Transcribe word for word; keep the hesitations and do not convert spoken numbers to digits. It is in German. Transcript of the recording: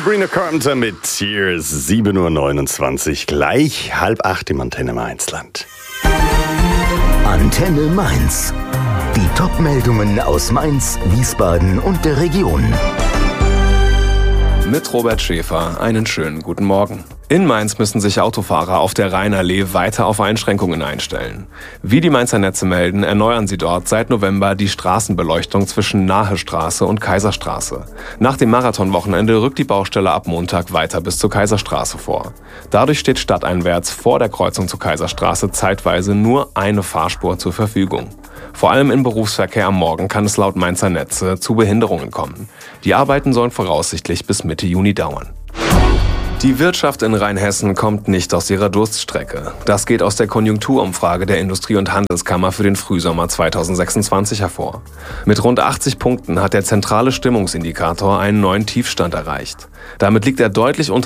Sabrina Carpenter mit Tears, sieben Uhr neunundzwanzig, gleich halb acht im Antenne Mainzland. Antenne Mainz. Die Top-Meldungen aus Mainz, Wiesbaden und der Region. Mit Robert Schäfer, einen schönen guten Morgen. In Mainz müssen sich Autofahrer auf der Rheinallee weiter auf Einschränkungen einstellen. Wie die Mainzer Netze melden, erneuern sie dort seit November die Straßenbeleuchtung zwischen Nahestraße und Kaiserstraße. Nach dem Marathonwochenende rückt die Baustelle ab Montag weiter bis zur Kaiserstraße vor. Dadurch steht stadteinwärts vor der Kreuzung zur Kaiserstraße zeitweise nur eine Fahrspur zur Verfügung. Vor allem im Berufsverkehr am Morgen kann es laut Mainzer Netze zu Behinderungen kommen. Die Arbeiten sollen voraussichtlich bis Mitte Juni dauern. Die Wirtschaft in Rheinhessen kommt nicht aus ihrer Durststrecke. Das geht aus der Konjunkturumfrage der Industrie- und Handelskammer für den Frühsommer zweitausendsechsundzwanzig hervor. Mit rund achtzig Punkten hat der zentrale Stimmungsindikator einen neuen Tiefstand erreicht. Damit liegt er deutlich unter